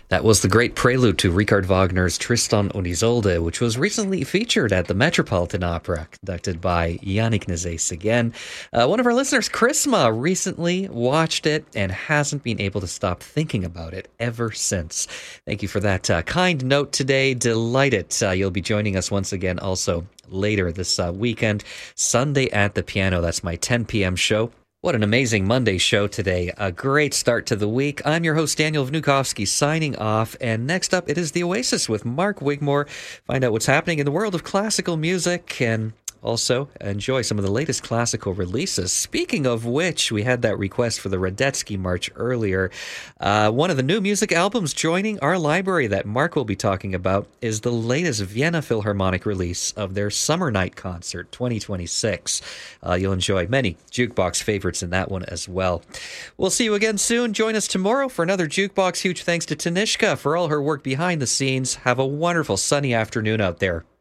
That was the great prelude to Richard Wagner's Tristan und Isolde, which was recently featured at the Metropolitan Opera, conducted by Yannick Nézet-Séguin. One of our listeners, Chrisma, recently watched it and hasn't been able to stop thinking about it ever since. Thank you for that kind note today. Delighted you'll be joining us once again also later this weekend, Sunday at the Piano. That's my 10 p.m. show. What an amazing Monday show today. A great start to the week. I'm your host, Daniel Vnukovsky, signing off. And next up, it is The Oasis with Mark Wigmore. Find out what's happening in the world of classical music and also enjoy some of the latest classical releases. Speaking of which, we had that request for the Radetzky March earlier. One of the new music albums joining our library that Mark will be talking about is the latest Vienna Philharmonic release of their Summer Night Concert 2026. You'll enjoy many jukebox favorites in that one as well. We'll see you again soon. Join us tomorrow for another jukebox. Huge thanks to Tanishka for all her work behind the scenes. Have a wonderful sunny afternoon out there.